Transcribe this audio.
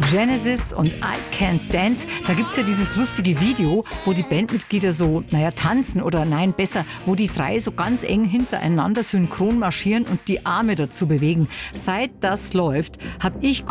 Genesis und I Can't Dance, da gibt es ja dieses lustige Video, wo die Bandmitglieder so, tanzen oder nein, besser, wo die drei so ganz eng hintereinander synchron marschieren und die Arme dazu bewegen. Seit das läuft, habe ich